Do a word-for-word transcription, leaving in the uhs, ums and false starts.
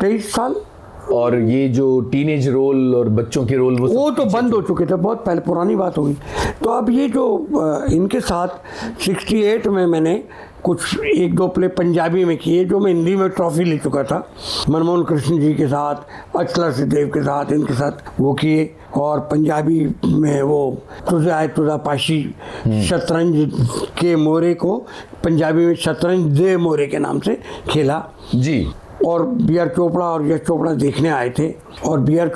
तेईस साल। और ये जो टीनेज रोल और बच्चों के रोल वो वो तो बंद हो चुके थे, बहुत पहले पुरानी बात होगी। तो अब ये जो इनके साथ अड़सठ में मैंने कुछ एक दो प्ले पंजाबी में किए, जो मैं हिंदी में ट्रॉफी ले चुका था, मनमोहन कृष्ण जी के साथ, अचला सिद्धेव के साथ, इनके साथ वो किए। और पंजाबी में वो तुझे आए तुझा पाशी, शतरंज के मोरे को पंजाबी में शतरंज दे मोरे के नाम से खेला जी। और बी आर चोपड़ा और यश चोपड़ा देखने आए थे। और बी आर